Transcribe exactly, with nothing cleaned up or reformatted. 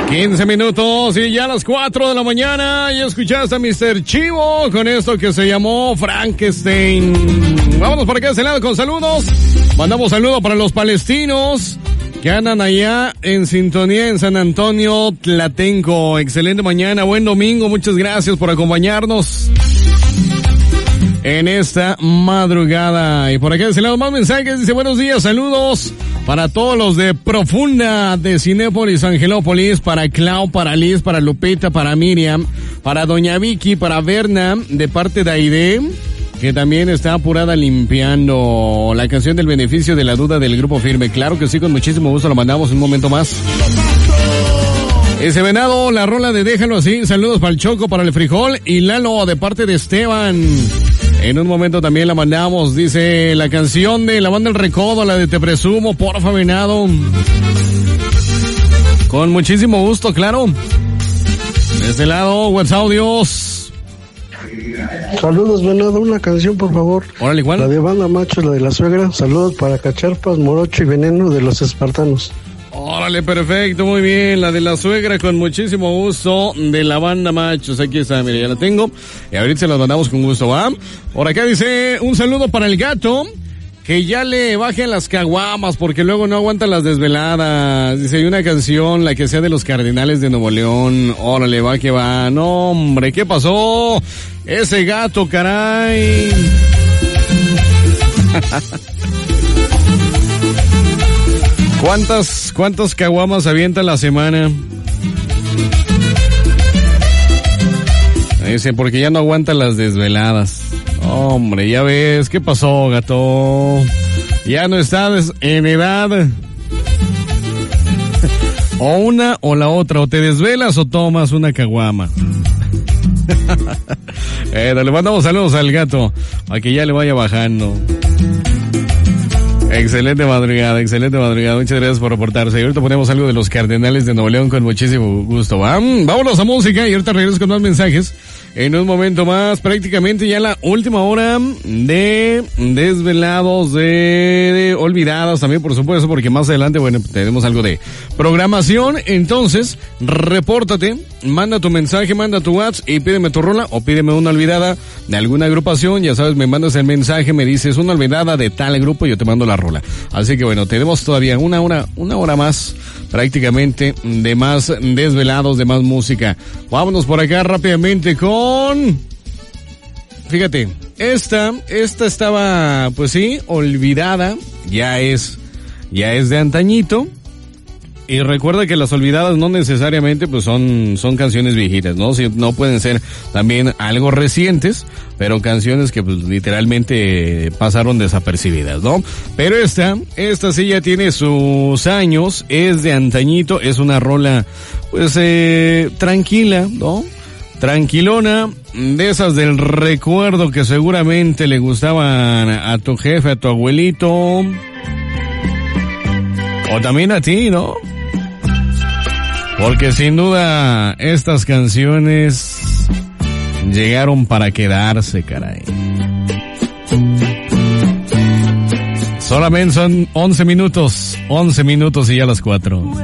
quince minutos y ya a las cuatro de la mañana y escuchaste a mister Chivo con esto que se llamó Frankenstein. Vámonos por acá de ese lado con saludos. Mandamos saludos para los palestinos que andan allá en sintonía en San Antonio, Tlatenco. Excelente mañana, buen domingo, muchas gracias por acompañarnos en esta madrugada. Y por acá de ese lado más mensajes, dice buenos días, saludos para todos los de Profunda, de Cinépolis, Angelópolis, para Clau, para Liz, para Lupita, para Miriam, para Doña Vicky, para Berna, de parte de Aide, que también está apurada limpiando la canción del beneficio de la duda del Grupo Firme. Claro que sí, con muchísimo gusto, lo mandamos un momento más. Ese venado, la rola de Déjalo Así, saludos para el Choco, para el Frijol y Lalo, de parte de Esteban. En un momento también la mandamos, dice la canción de la banda El Recodo, la de Te Presumo, porfa, venado. Con muchísimo gusto, claro. De este lado, WhatsApp, Dios. Saludos, venado, una canción, por favor. Órale, ¿cuál? La de Banda Macho, la de La Suegra. Saludos para Cacharpas, Morocho y Veneno de los Espartanos. Órale, perfecto, muy bien. La de La Suegra, con muchísimo gusto, de la Banda Machos. Aquí está, mire, ya la tengo. Y ahorita se las mandamos con gusto, ¿va? Por acá dice, un saludo para el gato, que ya le bajen las caguamas, porque luego no aguantan las desveladas. Dice, hay una canción, la que sea de los Cardenales de Nuevo León. Órale, va que va. No, hombre, ¿qué pasó? Ese gato, caray. ¿Cuántas, cuántas caguamas avienta la semana? Dice, porque ya no aguanta las desveladas. Hombre, ya ves, ¿qué pasó, gato? Ya no estás en edad. O una o la otra, o te desvelas o tomas una caguama. eh, le mandamos saludos al gato, a que ya le vaya bajando. Excelente madrugada, excelente madrugada. Muchas gracias por reportarse. Y ahorita ponemos algo de los Cardenales de Nuevo León con muchísimo gusto. ¿Va? Vámonos a música y ahorita regreso con más mensajes. En un momento más, prácticamente ya la última hora de Desvelados, de, de Olvidadas también, por supuesto, porque más adelante, bueno, tenemos algo de programación. Entonces, repórtate, manda tu mensaje, manda tu WhatsApp y pídeme tu rola o pídeme una olvidada de alguna agrupación. Ya sabes, me mandas el mensaje, me dices una olvidada de tal grupo y yo te mando la rola. Así que bueno, tenemos todavía una hora, una hora más prácticamente de más Desvelados, de más música. Vámonos por acá rápidamente con... Fíjate, esta, esta estaba, pues sí, olvidada, ya es, ya es de antañito. Y recuerda que las olvidadas no necesariamente pues son, son canciones viejitas, ¿no? Si, no pueden ser también algo recientes, pero canciones que pues literalmente pasaron desapercibidas, ¿no? Pero esta, esta sí ya tiene sus años, es de antañito, es una rola pues eh, tranquila, ¿no? Tranquilona, de esas del recuerdo que seguramente le gustaban a tu jefe, a tu abuelito, o también a ti, ¿no? Porque sin duda estas canciones llegaron para quedarse, caray. Solamente son once minutos, once minutos y ya las cuatro.